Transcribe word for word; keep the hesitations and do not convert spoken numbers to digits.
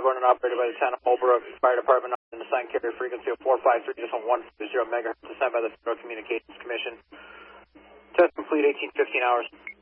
five, owned and operated by the town of Holbrook Fire Department on the sign carrier frequency of four five three decimal one zero megahertz, assigned by the Federal Communications Commission. Test complete, eighteen fifteen hours.